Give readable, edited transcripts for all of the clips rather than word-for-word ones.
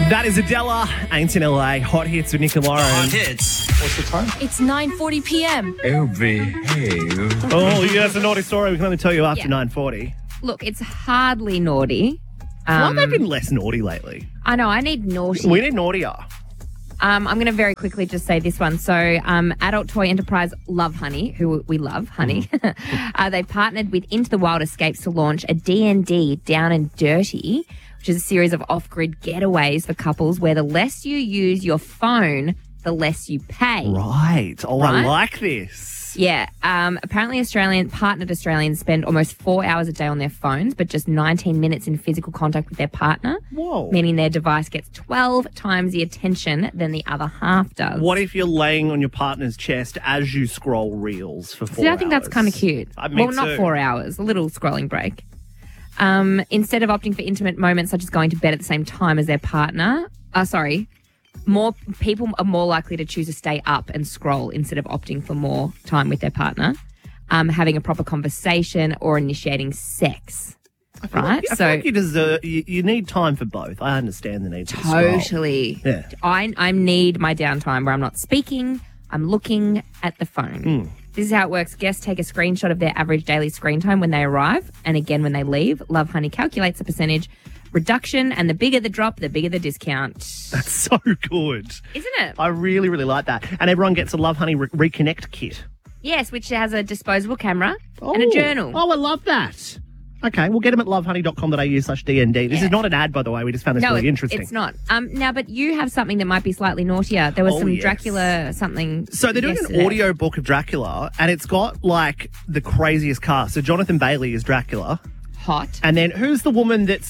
That is Adela, Ain't in LA, Hot Hits with Nick and Lauren. Hot Hits. What's the time? It's 9:40 p.m. Oh, behave. Oh, yeah, that's a naughty story. We can only tell you after Yeah. 9:40. Look, it's hardly naughty. Why have they been less naughty lately? I know, I need naughty. We need naughtier. I'm going to very quickly just say this one. So, adult toy enterprise Love Honey, who we love, Honey, they've partnered with Into the Wild Escapes to launch a D&D Down and Dirty, which is a series of off-grid getaways for couples where the less you use your phone, the less you pay. Right. Oh, I Right? like this. Yeah. Apparently partnered Australians spend almost 4 hours a day on their phones, but just 19 minutes in physical contact with their partner. Whoa. Meaning their device gets 12 times the attention than the other half does. What if you're laying on your partner's chest as you scroll reels for 4 See, hours? I think that's kind of cute. Me Well, not too. 4 hours, a little scrolling break. Instead of opting for intimate moments such as going to bed at the same time as their partner, more people are more likely to choose to stay up and scroll instead of opting for more time with their partner, having a proper conversation or initiating sex. Right? I feel like you need time for both. I understand the need to scroll. Totally. Yeah. I need my downtime where I'm not speaking, I'm looking at the phone. This is how it works. Guests take a screenshot of their average daily screen time when they arrive and again when they leave. Love Honey calculates the percentage reduction, and the bigger the drop, the bigger the discount. That's so good. Isn't it? I really, really like that. And everyone gets a Love Honey Reconnect kit. Yes, which has a disposable camera and a journal. Oh, I love that. Okay, we'll get them at lovehoney.com.au/DND. This is not an ad, by the way. We just found this really interesting. It's not. Now, but you have something that might be slightly naughtier. There was some yes. Dracula something. So they're doing yesterday. an audio book of Dracula, and it's got, like, the craziest cast. So Jonathan Bailey is Dracula. Hot. And then who's the woman that's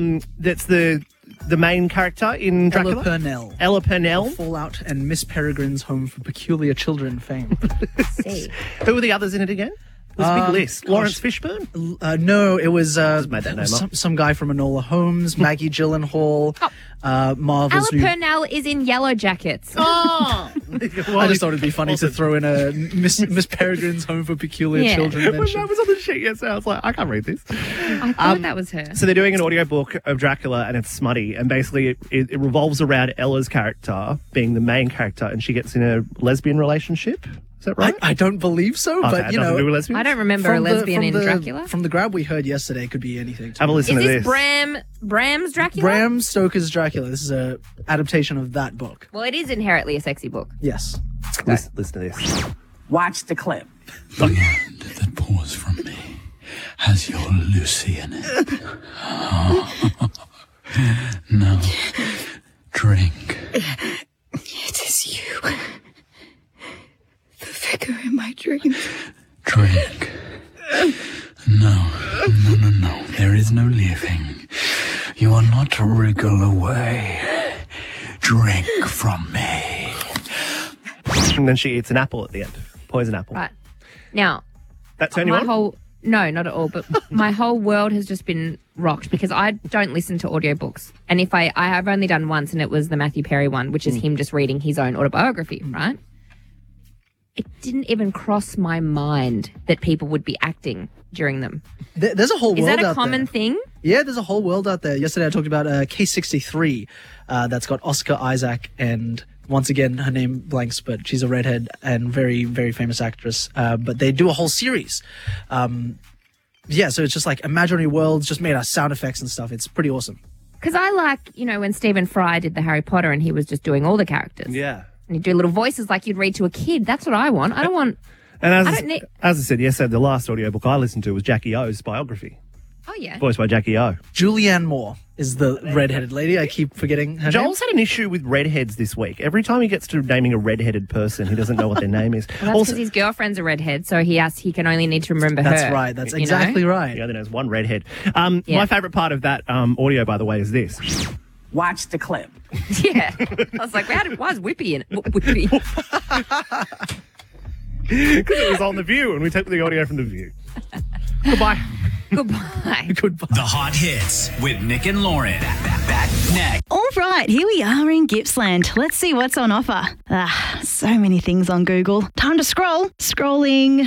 the main character in Dracula? Ella Purnell. Ella Purnell. Fallout and Miss Peregrine's Home for Peculiar Children fame. See. Who were the others in it again? There's a big list. Lawrence Fishburne? No, it was, made that name up. some guy from Enola Holmes, Maggie Gyllenhaal, Marvel's Ella Purnell is in Yellow Jackets. Oh! I just thought it'd be funny to throw in a Miss Peregrine's Home for Peculiar Yeah. Children When mention. that was on the sheet yesterday, I was like, I can't read this. I thought that was her. So they're doing an audiobook of Dracula, and it's smutty, and basically it revolves around Ella's character being the main character, and she gets in a lesbian relationship. Is that right? I don't believe so, Okay, but you nothing to do with know, lesbians? I don't remember a lesbian in Dracula. From the grab we heard yesterday, it could be anything. Have a listen Is to this this. Bram's Dracula? Bram Stoker's Dracula. This is a adaptation of that book. Well, it is inherently a sexy book. Yes. Listen to this. Watch the clip. The hand that pours from me has your Lucy in it. No. Drink. It is you. The figure in my dreams. Drink. No. There is no leaving. You are not to wriggle away. Drink from me. And then she eats an apple at the end. Poison apple. Right. Now, That turn you on? no, not at all, but my whole world has just been rocked because I don't listen to audiobooks. And if I have only done once, and it was the Matthew Perry one, which is him just reading his own autobiography, right? It didn't even cross my mind that people would be acting during them. There's a whole world Is that a out common there. thing? Yeah, there's a whole world out there. Yesterday I talked about Case 63 that's got Oscar Isaac, and once again, her name blanks, but she's a redhead and very, very famous actress. But they do a whole series. Yeah, so it's just like imaginary worlds, just made out of sound effects and stuff. It's pretty awesome. Because I like, when Stephen Fry did the Harry Potter and he was just doing all the characters. Yeah. And he'd do little voices like you'd read to a kid. That's what I want. I don't want... And I don't need... as I said yesterday, the last audiobook I listened to was Jackie O's biography, Oh, yeah. voiced by Jackie O. Julianne Moore is the redheaded lady. I keep forgetting her name. Joel's had an issue with redheads this week. Every time he gets to naming a redheaded person, he doesn't know what their name is. Well, that's because his girlfriend's a redhead, so he can only need to remember her. That's right. That's exactly right. He only knows one redhead. My favourite part of that audio, by the way, is this. Watch the clip. Yeah. I was like, why is Whippy in it? Whippy. Because it was on The View, and we took the audio from The View. Goodbye. Goodbye. Goodbye. The Hot Hits with Nick and Lauren. Back next. All right, here we are in Gippsland. Let's see what's on offer. So so many things on Google. Time to scroll. Scrolling.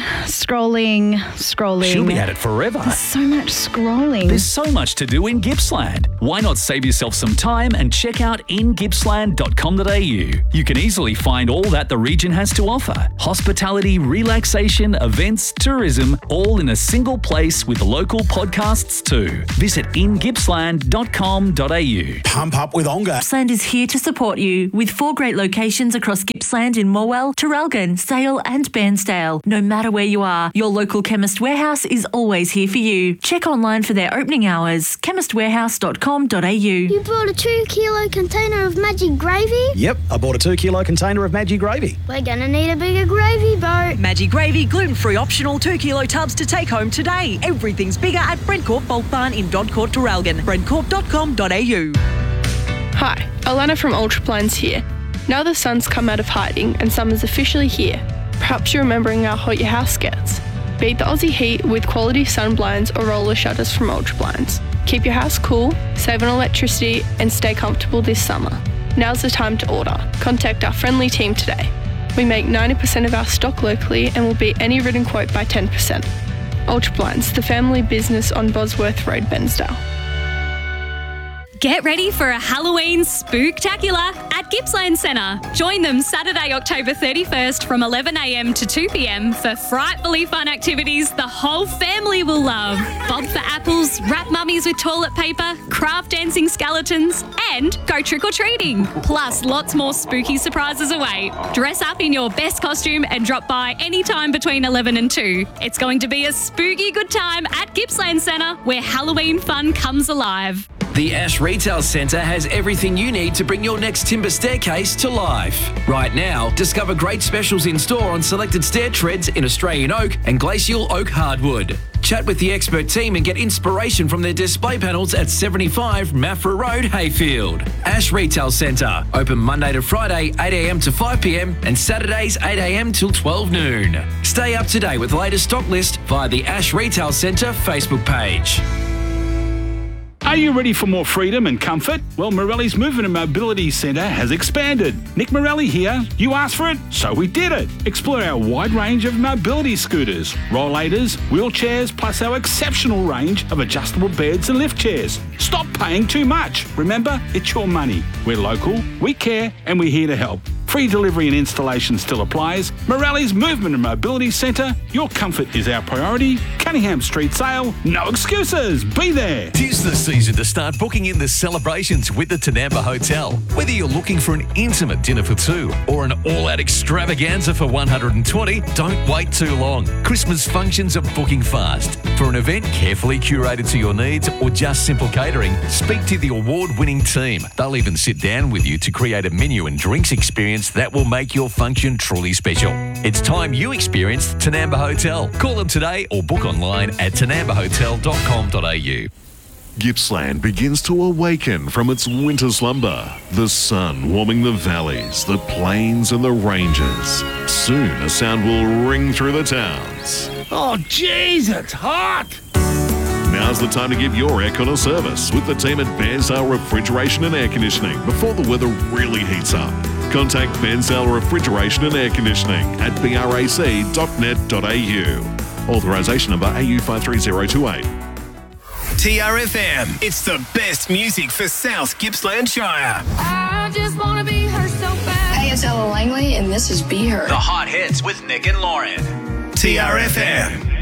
She'll be at it forever. There's so much scrolling. There's so much to do in Gippsland. Why not save yourself some time and check out ingippsland.com.au? You can easily find all that the region has to offer. Hospitality, relaxation, events, tourism, all in a single place with local podcasts too. Visit ingippsland.com.au. Pump up with Onga. Gippsland is here to support you with 4 great locations across Gippsland in Morwell, Traralgon, Sale and Bairnsdale. No matter where you are, your local Chemist Warehouse is always here for you. Check online for their opening hours, chemistwarehouse.com.au. You brought a 2-kilo container of Maggi gravy? Yep, I bought a 2-kilo container of Maggi gravy. We're gonna need a bigger gravy boat. Maggi gravy, gluten-free optional 2-kilo tubs to take home today. Everything's bigger at Brentcourt Bulk Barn in Dodcourt, Traralgon. Brentcourt.com.au. Hi, Alana from Ultraplans here. Now the sun's come out of hiding and summer's officially here. Perhaps you're remembering how hot your house gets. Beat the Aussie heat with quality sun blinds or roller shutters from Ultrablinds. Keep your house cool, save on electricity, and stay comfortable this summer. Now's the time to order. Contact our friendly team today. We make 90% of our stock locally and will beat any written quote by 10%. Ultrablinds, the family business on Bosworth Road, Bairnsdale. Get ready for a Halloween spooktacular at Gippsland Centre. Join them Saturday, October 31st from 11am to 2pm for frightfully fun activities the whole family will love. Bob for apples, wrap mummies with toilet paper, craft dancing skeletons, and go trick-or-treating. Plus, lots more spooky surprises await. Dress up in your best costume and drop by anytime between 11 and 2. It's going to be a spooky good time at Gippsland Centre, where Halloween fun comes alive. The Ash Retail Centre has everything you need to bring your next timber staircase to life. Right now, discover great specials in store on selected stair treads in Australian oak and glacial oak hardwood. Chat with the expert team and get inspiration from their display panels at 75 Maffra Road, Hayfield. Ash Retail Centre, open Monday to Friday 8am to 5pm and Saturdays 8am till 12 noon. Stay up to date with the latest stock list via the Ash Retail Centre Facebook page. Are you ready for more freedom and comfort? Well, Morelli's Movement and Mobility Centre has expanded. Nick Morelli here. You asked for it, so we did it. Explore our wide range of mobility scooters, rollators, wheelchairs, plus our exceptional range of adjustable beds and lift chairs. Stop paying too much. Remember, it's your money. We're local, we care, and we're here to help. Free delivery and installation still applies. Morelli's Movement and Mobility Centre. Your comfort is our priority. Cunningham Street sale. No excuses. Be there. Tis the season to start booking in the celebrations with the Tanamba Hotel. Whether you're looking for an intimate dinner for 2 or an all-out extravaganza for 120, don't wait too long. Christmas functions are booking fast. For an event carefully curated to your needs or just simple catering, speak to the award-winning team. They'll even sit down with you to create a menu and drinks experience that will make your function truly special. It's time you experienced Tanamba Hotel. Call them today or book online at tanambahotel.com.au. Gippsland begins to awaken from its winter slumber. The sun warming the valleys, the plains and the ranges. Soon a sound will ring through the towns. Oh, jeez, it's hot! Now's the time to give your aircon a service with the team at Bairnsdale Refrigeration and Air Conditioning before the weather really heats up. Contact Bairnsdale Refrigeration and Air Conditioning at brac.net.au. Authorisation number AU53028. TRFM, it's the best music for South Gippsland Shire. I just want to be her so bad. Hey, it's Ella Langley, and this is Be Her. The hot hits with Nick and Lauren. TRFM.